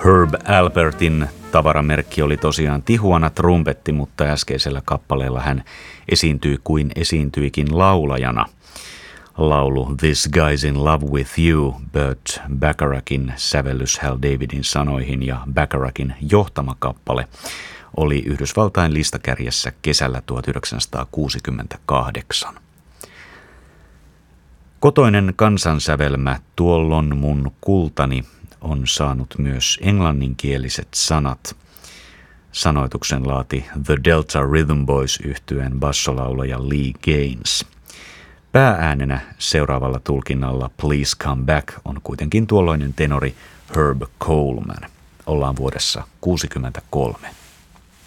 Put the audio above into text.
Herb Alpertin tavaramerkki oli tosiaan Tijuana trumpetti, mutta äskeisellä kappaleella hän esiintyi kuin esiintyikin laulajana. Laulu This Guy's in Love with You, Burt Bacharachin sävellys Hal Davidin sanoihin ja Bacharachin johtama kappale oli Yhdysvaltain listakärjessä kesällä 1968. Kotoinen kansansävelmä Tuollon mun kultani on saanut myös englanninkieliset sanat. Sanoituksen laati The Delta Rhythm Boys -yhtyeen bassolaulaja Lee Gaines. Päääänenä seuraavalla tulkinnalla Please Come Back on kuitenkin tuolloinen tenori Herb Coleman. Ollaan vuodessa 1963.